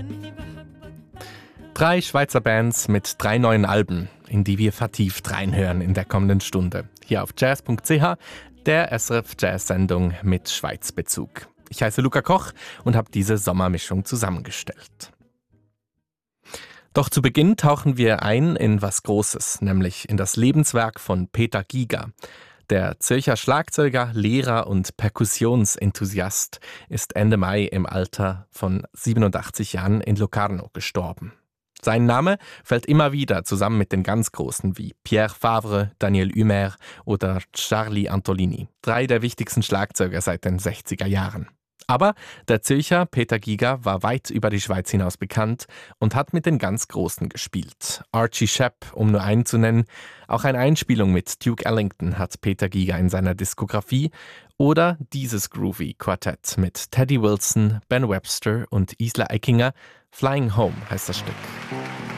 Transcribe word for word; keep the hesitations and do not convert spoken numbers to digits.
Drei Schweizer Bands mit drei neuen Alben, in die wir vertieft reinhören in der kommenden Stunde. Hier auf jazz punkt c h, der S R F Jazz-Sendung mit Schweizbezug. Ich heiße Luca Koch und habe diese Sommermischung zusammengestellt. Doch zu Beginn tauchen wir ein in was Großes, nämlich in das Lebenswerk von Peter Giger. Der Zürcher Schlagzeuger, Lehrer und Perkussionsenthusiast ist Ende Mai im Alter von siebenundachtzig Jahren in Locarno gestorben. Sein Name fällt immer wieder zusammen mit den ganz Großen wie Pierre Favre, Daniel Humer oder Charlie Antolini, drei der wichtigsten Schlagzeuger seit den sechziger Jahren. Aber der Zürcher Peter Giger war weit über die Schweiz hinaus bekannt und hat mit den ganz Großen gespielt. Archie Shepp, um nur einen zu nennen, auch eine Einspielung mit Duke Ellington hat Peter Giger in seiner Diskografie oder dieses groovy Quartett mit Teddy Wilson, Ben Webster und Isla Eichinger. Flying Home heißt das Stück.